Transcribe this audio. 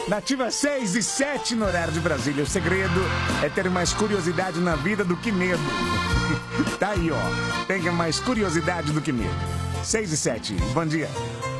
Nativa 6 e 7 no horário de Brasília. O segredo é ter mais curiosidade na vida do que medo. Tá aí, ó. Tenha mais curiosidade do que medo. 6 e 7. Bom dia.